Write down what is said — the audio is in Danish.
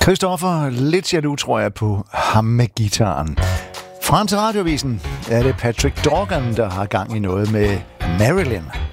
Christoffer, lidt jaloux tror jeg på ham med gitaren. Frem til Radioavisen er det Patrick Dorgan, der har gang i noget med Marilyn.